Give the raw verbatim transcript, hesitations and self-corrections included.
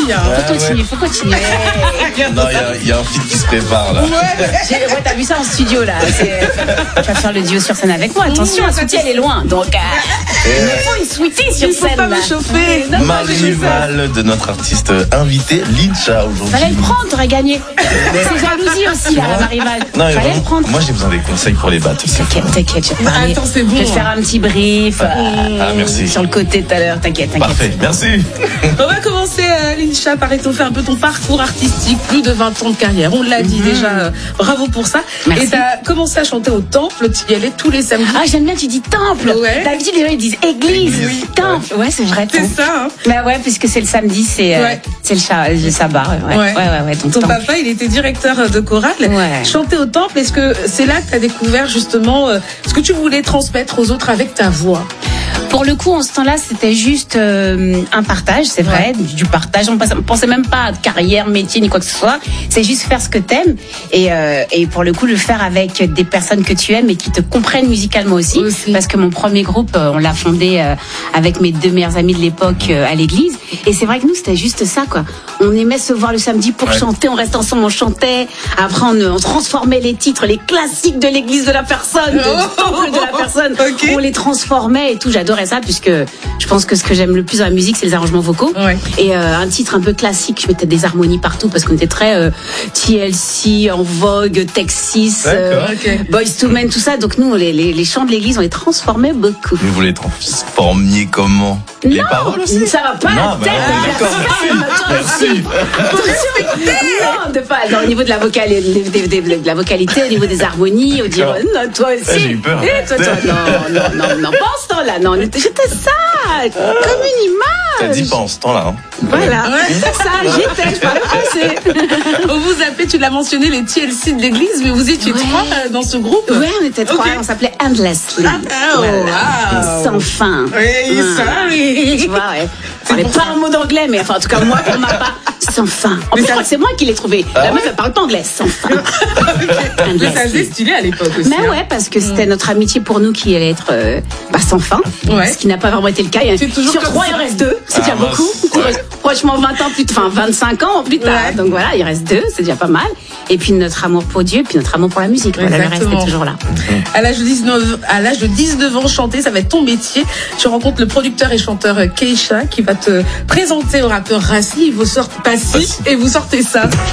Hein. Faut continuer, faut continuer. Non, il y, y a un feat qui se prépare là. Ouais, ouais t'as vu ça en studio là. Tu vas faire le duo sur scène avec moi. Attention, la Sweetie elle est loin. Donc, euh, il me faut une Sweetie sur il faut scène. Pas me chauffer. Non, Ma rivale de notre artiste invité, Lincha, aujourd'hui. Fallait le prendre, t'aurais gagné. C'est jalousie aussi là, ma rivale. Non, mais Fallait vraiment, le prendre. moi j'ai besoin des conseils pour les battre aussi. T'inquiète, t'inquiète. Bah, attends, c'est bon. Je vais te faire un petit brief. Ah, merci. Sur le côté tout à l'heure, t'inquiète, t'inquiète. Parfait, merci. On va commencer, euh, Lincha, par étoffer un peu ton parcours artistique, plus de vingt ans de carrière. On l'a dit mmh. déjà, euh, bravo pour ça. Merci. Et t'as commencé à chanter au temple, tu y allais tous les samedis. Ah, j'aime bien, tu dis temple. Ouais. D'habitude, les gens ils disent église. Oui. Temple. Ouais, c'est vrai. C'est ça, hein. Mais ouais, puisque c'est le samedi, c'est euh, ouais. c'est le, cha- le sabbat. Ouais, ouais, ouais. ouais, ouais donc ton temple. papa, il était directeur de chorale. Ouais. Chanter au temple, est-ce que c'est là que t'as découvert justement euh, ce que tu voulais transmettre aux autres avec ta voix? Pour le coup, en ce temps-là, c'était juste euh, un partage, c'est vrai, ouais. du partage. On ne pensait même pas à carrière, métier, ni quoi que ce soit. C'est juste faire ce que t'aimes et, euh, et pour le coup, le faire avec des personnes que tu aimes et qui te comprennent musicalement aussi. aussi. Parce que mon premier groupe, on l'a fondé euh, avec mes deux meilleurs amis de l'époque euh, à l'église. Et c'est vrai que nous, c'était juste ça, quoi. On aimait se voir le samedi pour ouais. chanter, on restait ensemble, on chantait. Après, on, on transformait les titres, les classiques de l'église de la personne, de, oh de la personne. Okay. On les transformait et tout. J'adorais ça puisque je pense que ce que j'aime le plus dans la musique c'est les arrangements vocaux ouais. et euh, un titre un peu classique, je mettais des harmonies partout parce qu'on était très euh, T L C, En Vogue, Texas, euh, okay. Boyz two Men, tout ça, donc nous les, les, les chants de l'église on les transformait beaucoup. Mais vous les transformiez comment? Non, les paroles aussi? Ça va pas non, la tête bah, merci. Non, de pas dans, au niveau de la, vocal, de, de, de, de, de la vocalité, au niveau des harmonies, on dirait non, toi aussi. J'ai eu peur. Et toi, toi, non, non, non, non, pas en ce temps-là, non, j'étais ça, comme une image. T'as dit pas en ce temps-là. Hein. Voilà, ouais. C'est ça, j'étais, je parlais français. On vous appelait, tu l'as mentionné, les T L C de l'église, mais vous étiez ouais. trois dans ce groupe. Ouais, on était trois, okay. on s'appelait Endlessly. Ah, oh, voilà. Wow. Sans fin. Oui, sorry. Tu vois, ouais. On parlait pas un mot d'anglais, mais enfin, en tout cas, moi, pour ma part, sans fin. En plus, je crois que c'est moi qui l'ai trouvé. Ah la meuf, ouais. elle parle pas anglais, sans fin. Okay. Mais ça faisait stylé à l'époque aussi. Mais hein. ouais, parce que c'était notre amitié pour nous qui allait être euh, bah, sans fin. Ouais. Ce qui n'a pas vraiment été le cas. Sur trois, il en reste deux. C'est déjà beaucoup. Ouais. Franchement, vingt ans plus tard, enfin, vingt-cinq ans plus tard. Ouais. Donc voilà, il reste deux, c'est déjà pas mal. Et puis notre amour pour Dieu, puis notre amour pour la musique. Voilà, le reste est toujours là. À l'âge de dix-neuf, à l'âge de dix-neuf ans, chanter, ça va être ton métier. Tu rencontres le producteur et chanteur Keisha qui va te présenter au rappeur Rassi. Vous sortez Passy et vous sortez ça.